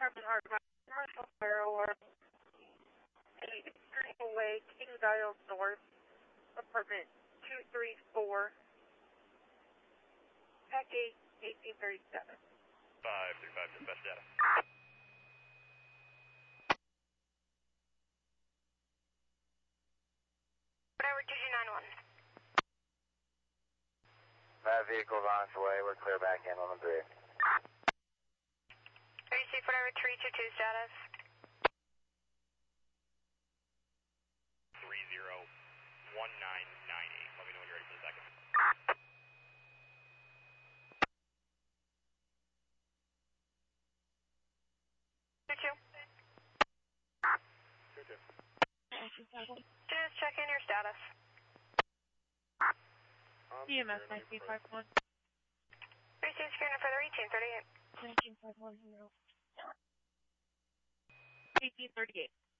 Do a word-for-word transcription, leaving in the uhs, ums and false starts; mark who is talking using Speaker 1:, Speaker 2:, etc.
Speaker 1: Department Art, commercial fire alarm, eight Street Away, King Dial North, apartment two three four, pack eight, eighteen thirty-seven.
Speaker 2: five three five, dispatch data.
Speaker 3: Whatever, two two nine one.
Speaker 4: That vehicle's on its way, we're clear back in on the three.
Speaker 3: Receive whatever, three two two status.
Speaker 2: three zero one nine nine eight. Let me know when you're ready for the second.
Speaker 3: two two.
Speaker 2: two two.
Speaker 3: Just check in your status.
Speaker 1: E M S nineteen five one.
Speaker 3: Receive screener for the eighteen thirty-eight.
Speaker 1: nineteen five one zero. eighteen thirty-eight.